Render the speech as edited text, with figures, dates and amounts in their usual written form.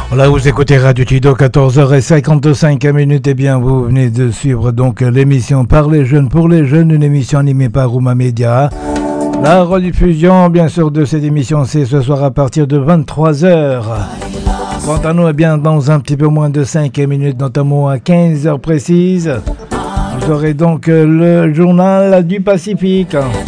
Voilà, vous écoutez Radio Tido, 14h55. Eh bien, vous venez de suivre donc l'émission Par les jeunes, pour les jeunes, une émission animée par Rouma Media. La rediffusion, bien sûr, de cette émission, c'est ce soir à partir de 23h. Quant à nous, eh bien, dans un petit peu moins de 5 minutes, notamment à 15h précises, vous aurez donc le journal du Pacifique.